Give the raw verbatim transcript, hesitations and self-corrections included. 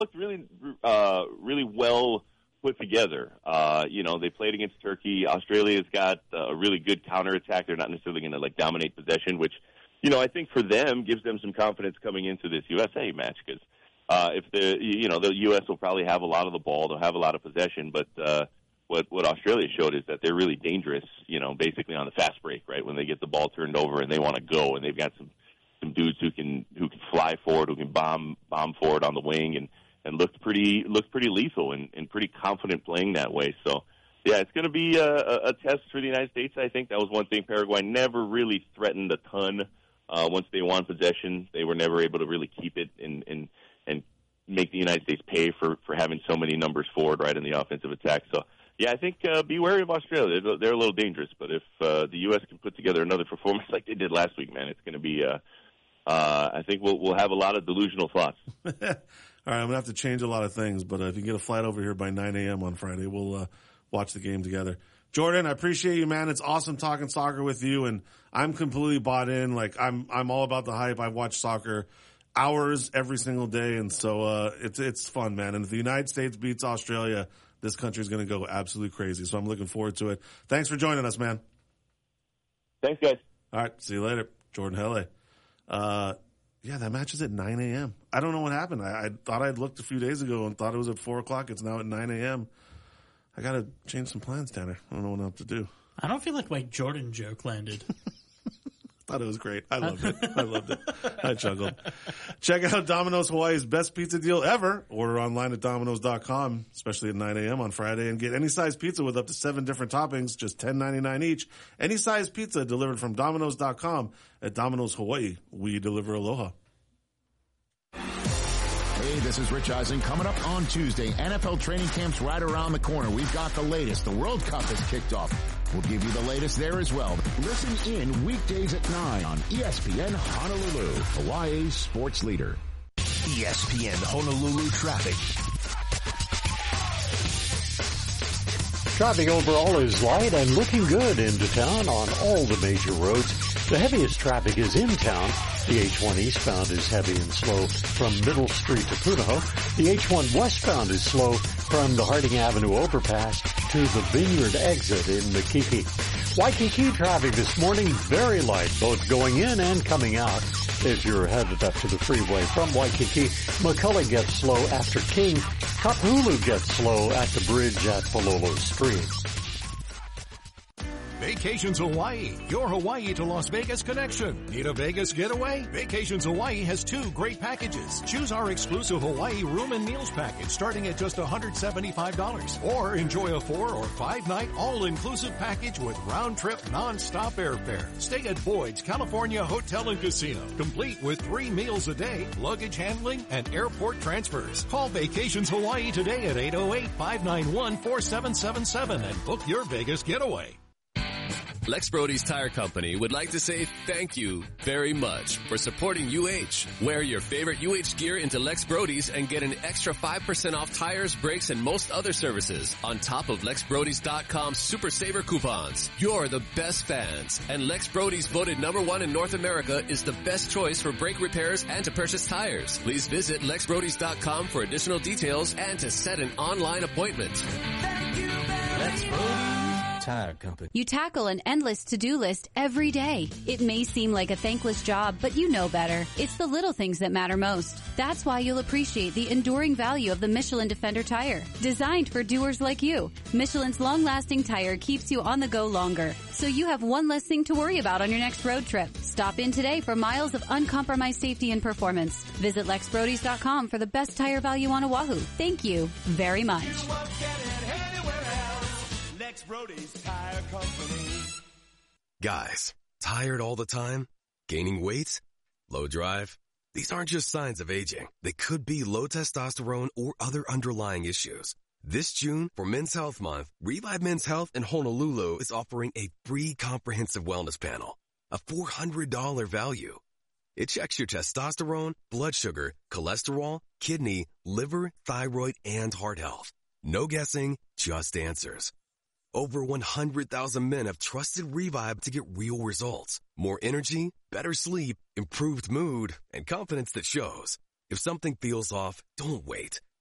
looked really, uh, really well put together. Uh, you know, they played against Turkey. Australia's got uh, a really good counterattack. They're not necessarily going to like dominate possession, which, you know, I think for them gives them some confidence coming into this U S A match because uh, if the, you know, the U S will probably have a lot of the ball, they'll have a lot of possession, but uh, what what Australia showed is that they're really dangerous. You know, basically on the fast break, right when they get the ball turned over and they want to go, and they've got some some dudes who can who can fly forward, who can bomb bomb forward on the wing and. and looked pretty looked pretty lethal and, and pretty confident playing that way. So, yeah, it's going to be a, a test for the United States, I think. That was one thing. Paraguay never really threatened a ton uh, once they won possession. They were never able to really keep it and, and, and make the United States pay for, for having so many numbers forward right in the offensive attack. So, yeah, I think uh, be wary of Australia. They're, they're a little dangerous. But if uh, the U S can put together another performance like they did last week, man, it's going to be uh, – uh, I think we'll, we'll have a lot of delusional thoughts. All right, I'm going to have to change a lot of things, but uh, if you get a flight over here by nine a.m. on Friday, we'll uh, watch the game together. Jordan, I appreciate you, man. It's awesome talking soccer with you, and I'm completely bought in. Like, I'm I'm all about the hype. I watch soccer hours every single day, and so uh, it's it's fun, man. And if the United States beats Australia, this country is going to go absolutely crazy, so I'm looking forward to it. Thanks for joining us, man. Thanks, guys. All right, see you later. Jordan Hele. Uh Yeah, that match is at nine a.m. I don't know what happened. I, I thought I'd looked a few days ago and thought it was at four o'clock. It's now at nine a.m. I got to change some plans, Tanner. I don't know what else to do. I don't feel like my Jordan joke landed. Thought it was great. I loved it. I loved it. I chuckled. Check out Domino's Hawaii's best pizza deal ever. Order online at Domino's dot com, especially at nine a.m. on Friday, and get any size pizza with up to seven different toppings, just ten ninety-nine each. Any size pizza delivered from Domino's dot com. At Domino's Hawaii, we deliver aloha. Hey, this is Rich Eisen. Coming up on Tuesday, N F L training camp's right around the corner. We've got the latest. The World Cup has kicked off. We'll give you the latest there as well. Listen in weekdays at nine on E S P N Honolulu, Hawaii's sports leader. E S P N Honolulu traffic. Traffic overall is light and looking good into town on all the major roads. The heaviest traffic is in town. The H one eastbound is heavy and slow from Middle Street to Punahou. The H one westbound is slow from the Harding Avenue overpass to the Vineyard exit in Makiki. Waikiki traffic this morning, very light, both going in and coming out. As you're headed up to the freeway from Waikiki, McCullough gets slow after King. Kapahulu gets slow at the bridge at Palolo Street. Vacations Hawaii, your Hawaii to Las Vegas connection. Need a Vegas getaway? Vacations Hawaii has two great packages. Choose our exclusive Hawaii room and meals package starting at just one hundred seventy-five dollars. Or enjoy a four or five night all-inclusive package with round-trip non-stop airfare. Stay at Boyd's California Hotel and Casino, complete with three meals a day, luggage handling, and airport transfers. Call Vacations Hawaii today at eight oh eight, five nine one, four seven seven seven and book your Vegas getaway. Lex Brody's Tire Company would like to say thank you very much for supporting U H. Wear your favorite U H gear into Lex Brody's and get an extra five percent off tires, brakes, and most other services on top of Lex Brodys dot com Super Saver coupons. You're the best fans, and Lex Brody's voted number one in North America is the best choice for brake repairs and to purchase tires. Please visit Lex Brodys dot com for additional details and to set an online appointment. Thank you, Lex Brody's Tire Company. You tackle an endless to-do list every day. It may seem like a thankless job, but you know better. It's the little things that matter most. That's why you'll appreciate the enduring value of the Michelin Defender tire. Designed for doers like you, Michelin's long-lasting tire keeps you on the go longer, so you have one less thing to worry about on your next road trip. Stop in today for miles of uncompromised safety and performance. Visit Lex Brodys dot com for the best tire value on Oahu. Thank you very much. Lex Brody's Tire Company. Guys, tired all the time? Gaining weight? Low drive? These aren't just signs of aging. They could be low testosterone or other underlying issues. This June, for Men's Health Month, Revive Men's Health in Honolulu is offering a free comprehensive wellness panel, a four hundred dollars value. It checks your testosterone, blood sugar, cholesterol, kidney, liver, thyroid, and heart health. No guessing, just answers. Over one hundred thousand men have trusted Revive to get real results. More energy, better sleep, improved mood, and confidence that shows. If something feels off, don't wait.